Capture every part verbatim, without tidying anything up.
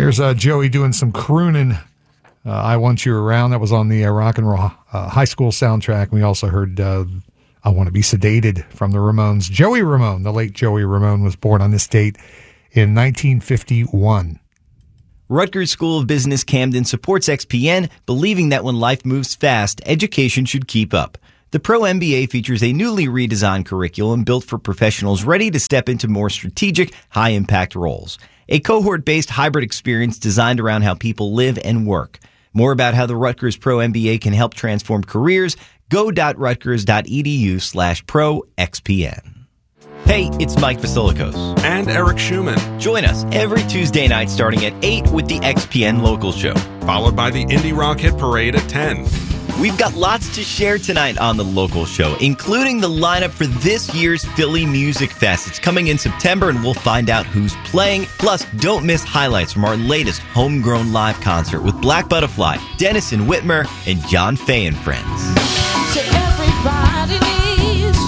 Here's uh, Joey doing some crooning. Uh, I Want You Around. That was on the uh, Rock and Roll uh, High School soundtrack. We also heard uh, I Want to Be Sedated from the Ramones. Joey Ramone, the late Joey Ramone, was born on this date in nineteen fifty-one. Rutgers School of Business Camden supports X P N, believing that when life moves fast, education should keep up. The Pro M B A features a newly redesigned curriculum built for professionals ready to step into more strategic, high-impact roles. A cohort-based hybrid experience designed around how people live and work. More about how the Rutgers Pro M B A can help transform careers, go.rutgers.edu slash pro XPN. Hey, it's Mike Vasilikos. And Eric Schumann. Join us every Tuesday night starting at eight with the X P N Local Show. Followed by the Indie Rock Hit Parade at ten. We've got lots to share tonight on the Local Show, including the lineup for this year's Philly Music Fest. It's coming in September, and we'll find out who's playing. Plus, don't miss highlights from our latest homegrown live concert with Black Butterfly, Dennison Whitmer, and John Fay and Friends. So everybody needs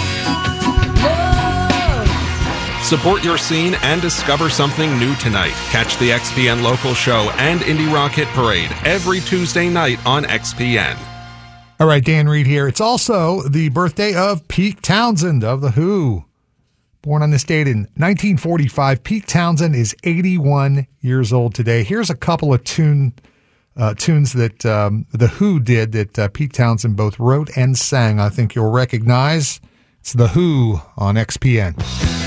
love. Support your scene and discover something new tonight. Catch the X P N Local Show and Indie Rock Hit Parade every Tuesday night on X P N. All right, Dan Reed here. It's also the birthday of Pete Townsend of The Who. Born on this date in nineteen forty-five, Pete Townsend is eighty-one years old today. Here's a couple of tune, uh, tunes that um, The Who did that uh, Pete Townsend both wrote and sang. I think you'll recognize. It's The Who on X P N.